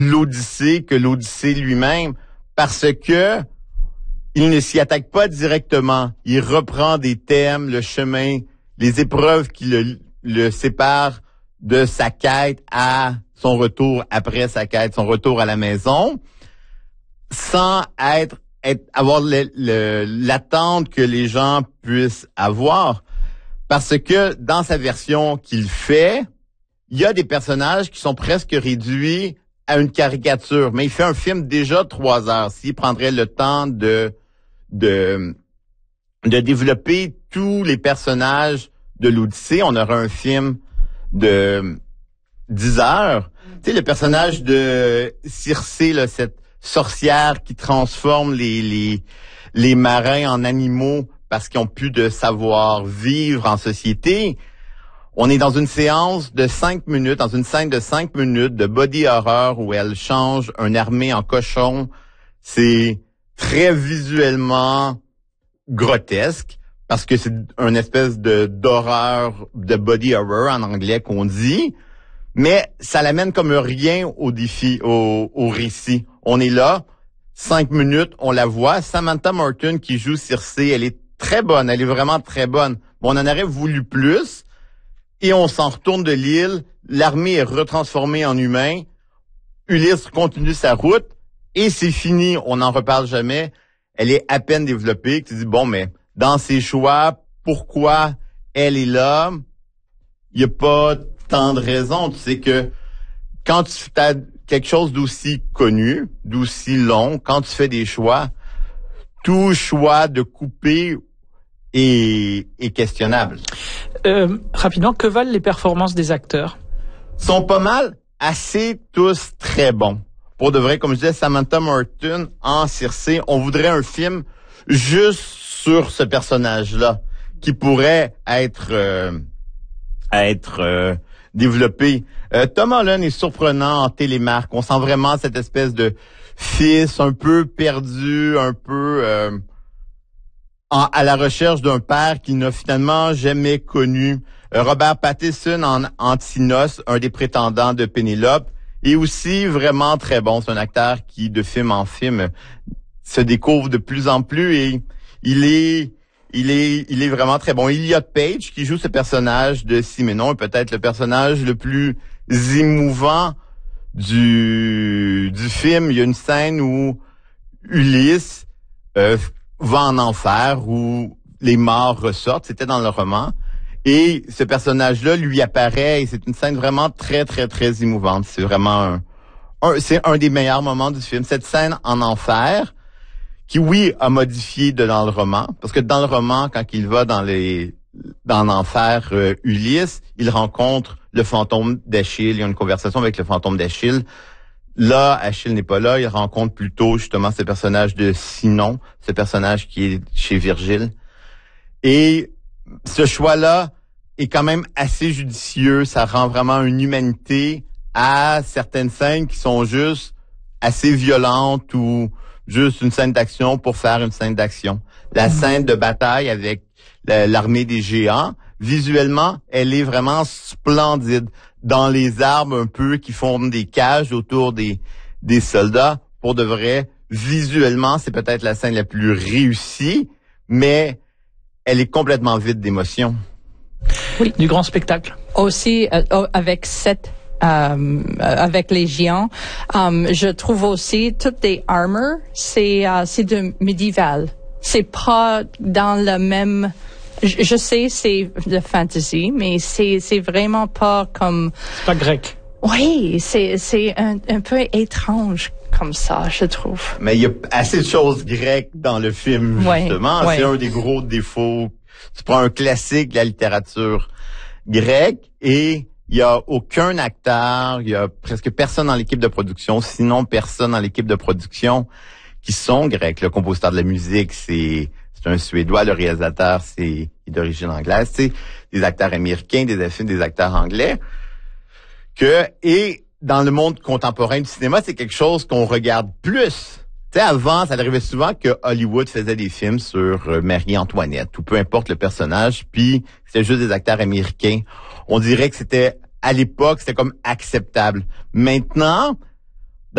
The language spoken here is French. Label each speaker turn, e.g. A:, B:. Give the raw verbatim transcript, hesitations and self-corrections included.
A: l'Odyssée que l'Odyssée lui-même, parce que il ne s'y attaque pas directement. Il reprend des thèmes, le chemin, les épreuves qui le, le séparent de sa quête à son retour après sa quête, son retour à la maison, sans être, être avoir le, le, l'attente que les gens puissent avoir. Parce que dans sa version qu'il fait, il y a des personnages qui sont presque réduits à une caricature. Mais il fait un film déjà de trois heures. S'il prendrait le temps de, de, de développer tous les personnages de l'Odyssée, on aurait un film de dix heures. Tu sais, le personnage de Circé, là, cette sorcière qui transforme les, les, les marins en animaux parce qu'ils ont plus de savoir-vivre en société. On est dans une séance de cinq minutes, dans une scène de cinq minutes de body horror où elle change une armée en cochon. C'est très visuellement grotesque parce que c'est une espèce de d'horreur, de body horror en anglais qu'on dit. Mais ça l'amène comme rien au défi, au, au récit. On est là, cinq minutes, on la voit. Samantha Morton qui joue Circé, elle est très bonne, elle est vraiment très bonne. Bon, on en aurait voulu plus. Et on s'en retourne de l'île, l'armée est retransformée en humain, Ulysse continue sa route, et c'est fini, on n'en reparle jamais. Elle est à peine développée. Tu dis, bon, mais dans ses choix, pourquoi elle est là? Il n'y a pas tant de raisons. Tu sais que quand tu as quelque chose d'aussi connu, d'aussi long, quand tu fais des choix, tout choix de couper est, est questionnable.
B: Euh, rapidement, que valent les performances des acteurs?
A: Sont pas mal, assez tous très bons. Pour de vrai, comme je disais, Samantha Morton en Circé, on voudrait un film juste sur ce personnage-là, qui pourrait être euh, être euh, développé. Euh, Tom Holland est surprenant en Télémarque. On sent vraiment cette espèce de fils un peu perdu, un peu euh, en, à la recherche d'un père qu'il n'a finalement jamais connu. Euh, Robert Pattinson en Antinos, un des prétendants de Pénélope, est aussi vraiment très bon. C'est un acteur qui, de film en film, se découvre de plus en plus et il est, il est, il est vraiment très bon. Elliot Page, qui joue ce personnage de Siménon, est peut-être le personnage le plus émouvant du, du film. Il y a une scène où Ulysse euh, va en enfer, où les morts ressortent. C'était dans le roman. Et ce personnage-là lui apparaît et c'est une scène vraiment très, très, très émouvante. C'est vraiment un, un c'est un des meilleurs moments du film. Cette scène en enfer, qui, oui, a modifié de dans le roman, parce que dans le roman, quand il va dans les dans l'enfer, euh, Ulysse, il rencontre le fantôme d'Achille. Il y a une conversation avec le fantôme d'Achille. Là, Achille n'est pas là. Il rencontre plutôt, justement, ce personnage de Sinon, ce personnage qui est chez Virgile. Et ce choix-là est quand même assez judicieux. Ça rend vraiment une humanité à certaines scènes qui sont juste assez violentes ou juste une scène d'action pour faire une scène d'action. La mmh. scène de bataille avec la, l'armée des géants, visuellement, elle est vraiment splendide. Dans les arbres un peu qui forment des cages autour des, des soldats, pour de vrai, visuellement, c'est peut-être la scène la plus réussie, mais elle est complètement vide d'émotion.
B: Oui, du grand spectacle.
C: Aussi, euh, avec cette, euh, avec les géants, um, je trouve aussi toutes les armors, c'est, euh, c'est de médiéval. C'est pas dans le même, je, je sais, c'est de fantasy, mais c'est, c'est vraiment pas comme.
B: C'est pas grec.
C: Oui, c'est, c'est un, un peu étrange comme ça, je trouve.
A: Mais il y a assez de choses grecques dans le film, justement.
C: Ouais,
A: c'est
C: ouais.
A: un des gros défauts. Tu prends un classique de la littérature grecque et il y a aucun acteur, il y a presque personne dans l'équipe de production, sinon personne dans l'équipe de production qui sont grecs. Le compositeur de la musique, c'est, c'est un Suédois. Le réalisateur, c'est d'origine anglaise. C'est des acteurs américains, des films, des acteurs anglais. Que, et dans le monde contemporain du cinéma, c'est quelque chose qu'on regarde plus. Tu sais, avant, ça arrivait souvent que Hollywood faisait des films sur euh, Marie-Antoinette ou peu importe le personnage, puis c'était juste des acteurs américains. On dirait que c'était, à l'époque, c'était comme acceptable. Maintenant,